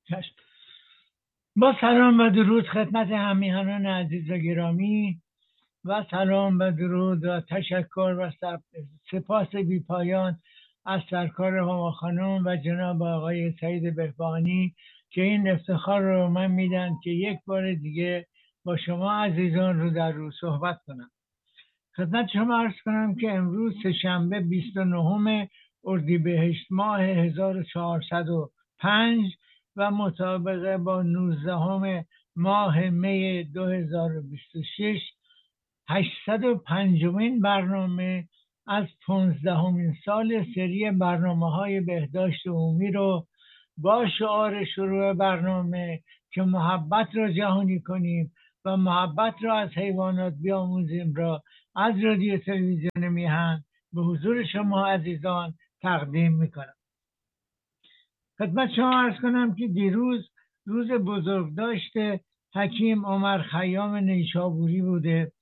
چشم. با سلام و درود خدمت همیهنان عزیز و گرامی و سلام و درود و تشکر و سپاس بی پایان از سرکار هما خانم و جناب آقای سعید بهبانی که این افتخار رو من میدن که یک بار دیگه با شما عزیزان رو در رو صحبت کنم. خدمت شما عرض کنم که امروز سه‌شنبه 29 اردیبهشت ماه 1405 و مطابق با 19 ماه می 2026 805مین برنامه از 15مین سال سری برنامه‌های بهداشت عمومی رو با شعار شروع برنامه که محبت را جهانی کنیم و محبت را از حیوانات بیاموزیم را از رادیو تلویزیون میهن به حضور شما عزیزان تقدیم میکنم. خدمت شما عرض کنم که دیروز روز بزرگداشت حکیم عمر خیام نیشابوری بوده،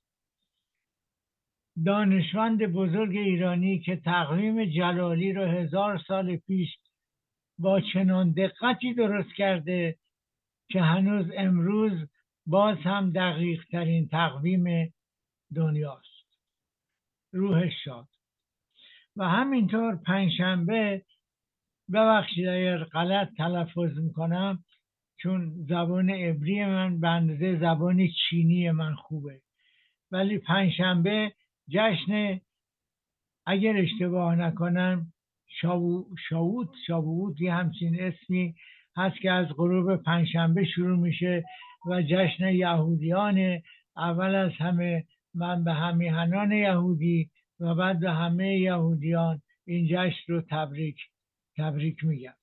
دانشمند بزرگ ایرانی که تقویم جلالی را 1000 سال پیش با چنان دقتی درست کرده که هنوز امروز باز هم دقیق ترین تقویم دنیاست. روحش شاد. و همینطور پنجشنبه، ببخشید اگر غلط تلفظ میکنم چون زبان عبری من به اندازه زبان چینی من خوبه، ولی پنجشنبه جشن، اگر اشتباه نکنم، شاووت یه همچین اسمی هست که از غروب پنجشنبه شروع میشه و جشن یهودیان. اول از همه من به همیهنان یهودی و بعد به همه یهودیان این جشن رو تبریک میگم.